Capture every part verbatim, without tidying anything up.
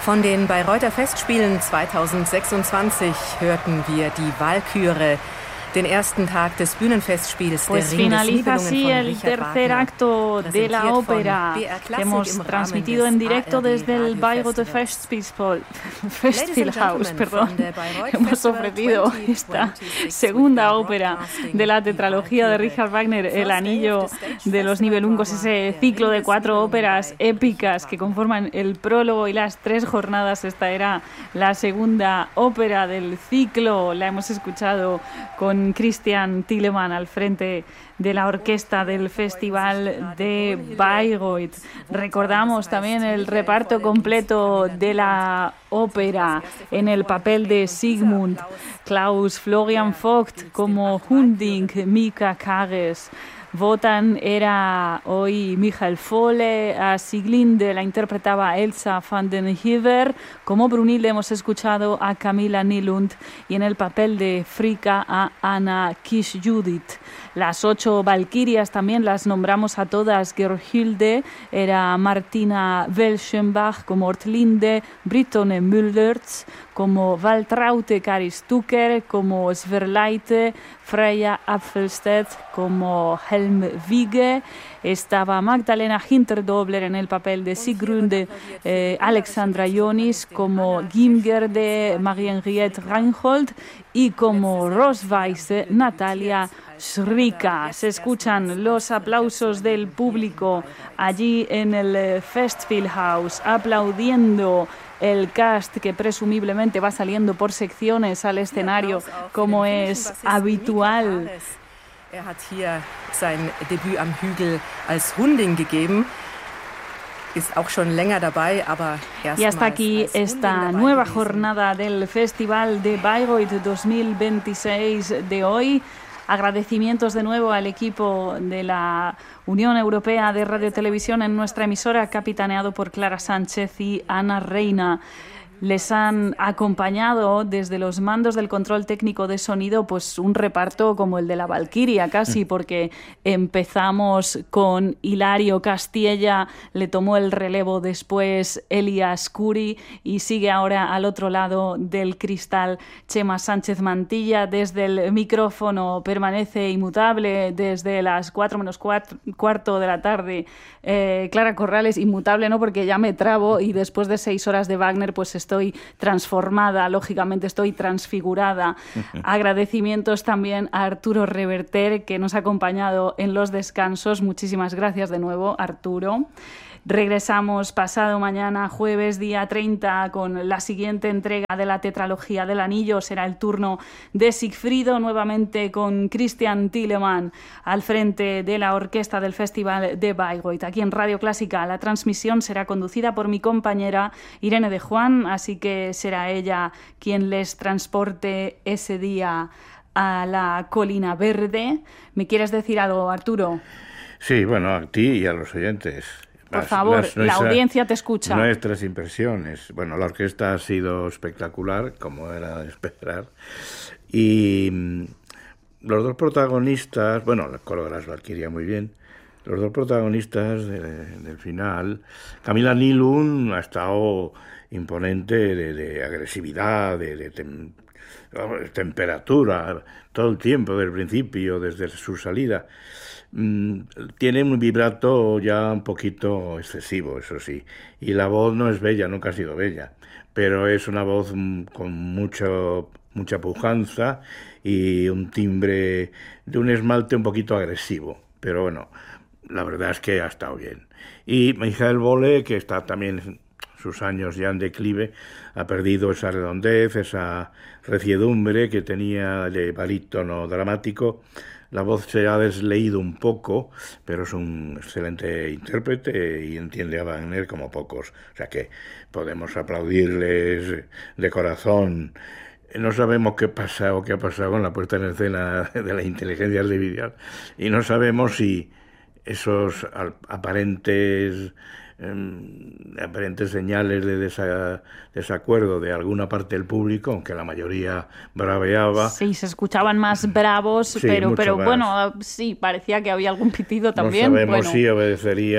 Von den Bayreuther Festspielen zweitausendsechsundzwanzig hörten wir die Walküre, den ersten Tag des Bühnenfestspiels pues der Ring des finaliza así Nibelungen el von Richard tercer Wagner, acto de la ópera que hemos im Rahmen transmitido des en directo A R D desde el Bayreuther Festival. Festspielhaus, perdón. Hemos ofrecido esta segunda ópera de la tetralogía de Richard Wagner, El Anillo de los Nibelungos, ese ciclo de cuatro óperas épicas que conforman el prólogo y las tres jornadas. Esta era la segunda ópera del ciclo. La hemos escuchado con Christian Thielemann al frente de la orquesta del Festival de Bayreuth. Recordamos también el reparto completo de la ópera en el papel de Sigmund, Klaus Florian Vogt como Hunding, Mika Kares. Wotan era hoy Michael Fohle, a Sieglinde la interpretaba Elsa van den Heever, como Brunhilde hemos escuchado a Camilla Nylund y en el papel de Fricka a Anna Kiss-Judith. Las ocho valquirias también las nombramos a todas. Gerhilde era Martina Welschenbach como Ortlinde, Brittone Müllertz como Waltraute Karistuker, como Sverleite, Freya Apfelstedt como Helmwige. Estaba Magdalena Hinterdobler en el papel de Sigrunde, eh, Alexandra Jonis como Gimgerde, Marie-Henriette Reinhold y como Rosweise, Natalia Schrika. Se escuchan los aplausos del público allí en el Festspielhaus, aplaudiendo el cast que presumiblemente va saliendo por secciones al escenario, como es habitual. Er hat hier sein Debüt am Hügel als Hunding gegeben. Ist auch schon länger dabei, aber y hasta aquí esta nueva jornada del Festival de Bayreuth dos mil veintiséis de hoy. Agradecimientos de nuevo al equipo de la Unión Europea de Radio y Televisión en nuestra emisora, capitaneado por Clara Sánchez y Ana Reina. Les han acompañado desde los mandos del control técnico de sonido, pues un reparto como el de la Valquiria casi, porque empezamos con Hilario Castilla, le tomó el relevo después Elias Curi y sigue ahora al otro lado del cristal Chema Sánchez Mantilla. Desde el micrófono permanece inmutable desde las cuatro menos cuarto de la tarde eh, Clara Corrales, inmutable no porque ya me trabo y después de seis horas de Wagner pues estoy transformada, lógicamente estoy transfigurada. Agradecimientos también a Arturo Reverter, que nos ha acompañado en los descansos. Muchísimas gracias de nuevo, Arturo. Regresamos pasado mañana, jueves, día treinta, con la siguiente entrega de la tetralogía del Anillo. Será el turno de Sigfrido, nuevamente con Christian Thielemann al frente de la orquesta del Festival de Bayreuth. Aquí en Radio Clásica la transmisión será conducida por mi compañera Irene de Juan, así que será ella quien les transporte ese día a la Colina Verde. ¿Me quieres decir algo, Arturo? Sí, bueno, a ti y a los oyentes. Por las, favor, las, nuestra, la audiencia te escucha. Nuestras impresiones. Bueno, la orquesta ha sido espectacular, como era de esperar. Y los dos protagonistas, bueno, el coro de las Valquiria muy bien, los dos protagonistas de, de, del final, Camilla Nylund ha estado imponente de, de agresividad, de, de tem, temperatura, todo el tiempo, desde el principio, desde su salida. Tiene un vibrato ya un poquito excesivo, eso sí, y la voz no es bella, nunca ha sido bella, pero es una voz con mucho, mucha pujanza y un timbre de un esmalte un poquito agresivo, pero bueno, la verdad es que ha estado bien. Y Michael Fohle, que está también sus años ya en declive, ha perdido esa redondez, esa reciedumbre que tenía de barítono dramático. La voz se ha desleído un poco, pero es un excelente intérprete y entiende a Wagner como pocos. O sea que podemos aplaudirles de corazón. No sabemos qué pasa o qué ha pasado con la puesta en escena de la inteligencia artificial y no sabemos si esos aparentes eh, aparentes señales de desa, desacuerdo de alguna parte del público, aunque la mayoría braveaba. Sí, se escuchaban más bravos, sí, pero, pero más. Bueno, sí, parecía que había algún pitido también. No sabemos bueno. si obedecería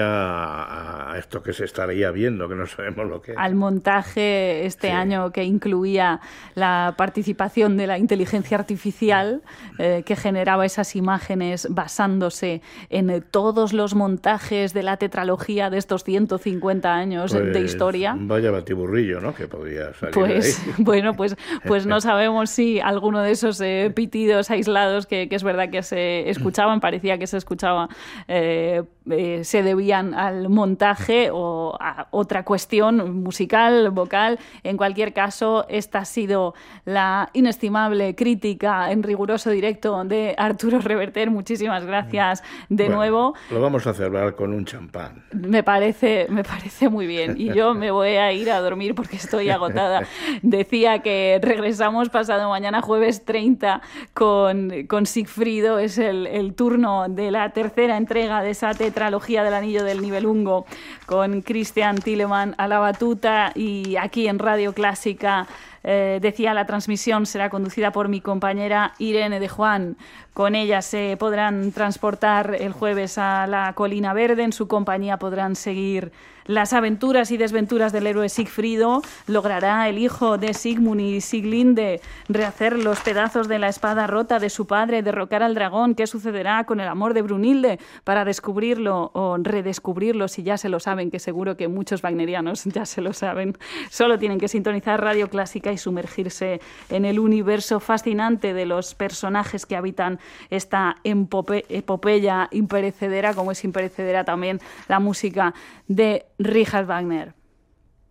a, a esto que se estaría viendo, que no sabemos lo que es. Al montaje este sí. año que incluía la participación de la inteligencia artificial, eh, que generaba esas imágenes basándose en todos los montajes de la tetralogía de estos ciento cincuenta años pues, de historia. Vaya batiburrillo, ¿no?, que podía salir pues, de ahí. Bueno, pues, pues no sabemos si alguno de esos eh, pitidos aislados que, que es verdad que se escuchaban, parecía que se escuchaba, eh, eh, se debían al montaje o a otra cuestión musical, vocal. En cualquier caso, esta ha sido la inestimable crítica en riguroso directo de Arturo Reverter. Muchísimas gracias de bueno, nuevo. Lo vamos a celebrar con un champán. Me parece, me parece muy bien. Y yo me voy a ir a dormir porque estoy agotada. Decía que regresamos pasado mañana, jueves treinta, con, con Sigfrido. Es el, el turno de la tercera entrega de esa tetralogía del Anillo del Nibelungo, con Christian Thielemann a la batuta, y aquí en Radio Clásica. Eh, decía, la transmisión será conducida por mi compañera Irene de Juan. Con ella se podrán transportar el jueves a la Colina Verde. En su compañía podrán seguir las aventuras y desventuras del héroe Sigfrido. ¿Logrará el hijo de Sigmund y Siglinde rehacer los pedazos de la espada rota de su padre, derrocar al dragón? ¿Qué sucederá con el amor de Brunhilde? Para descubrirlo o redescubrirlo, si ya se lo saben, que seguro que muchos wagnerianos ya se lo saben, solo tienen que sintonizar Radio Clásica y sumergirse en el universo fascinante de los personajes que habitan esta epopeya imperecedera, como es imperecedera también la música de Richard Wagner.